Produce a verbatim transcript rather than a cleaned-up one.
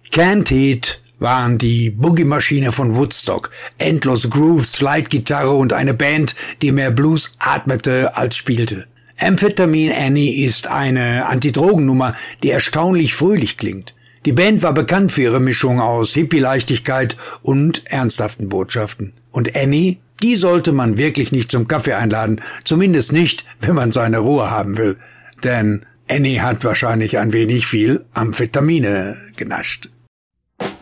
Canned Heat waren die Boogie-Maschine von Woodstock. Endlos Grooves, Slide-Gitarre und eine Band, die mehr Blues atmete als spielte. Amphetamine Annie ist eine Antidrogennummer, die erstaunlich fröhlich klingt. Die Band war bekannt für ihre Mischung aus Hippie-Leichtigkeit und ernsthaften Botschaften. Und Annie, die sollte man wirklich nicht zum Kaffee einladen, zumindest nicht, wenn man seine Ruhe haben will. Denn Annie hat wahrscheinlich ein wenig viel Amphetamine genascht.